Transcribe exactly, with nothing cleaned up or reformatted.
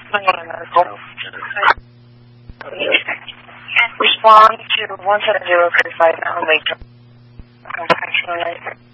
Respond to one seven zero three five Mountain Lake.